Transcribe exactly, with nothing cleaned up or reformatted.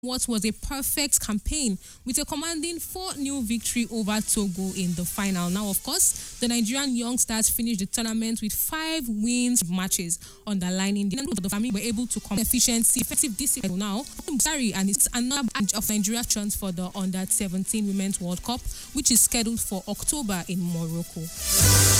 what was a perfect campaign with a commanding four nil victory over Togo in the final. Now, of course, the Nigerian youngsters finished the tournament with five wins matches, underlining the family were able to come efficiency, effective discipline. Now, sorry, and it's another batch of Nigeria chance for the under seventeen Women's World Cup, which is scheduled for October in Morocco.